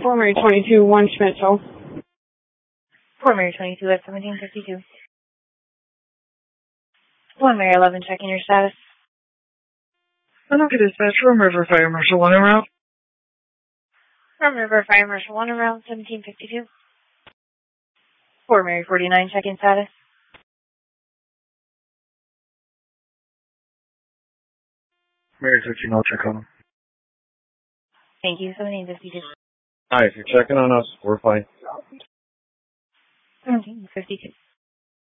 Fort Mary 22, 1 Schmitzel. Fort Mary 22 at 1752. 1 Mary 11, checking your status. Okay, dispatch, Rum River Fire Marshal 1 en route. Rum River Fire Marshal 1 around 1752. Fort Mary 49, checking status. Mary 13, I'll check on him. Thank you, 1752. Alright, if you're checking on us, we're fine. 1752.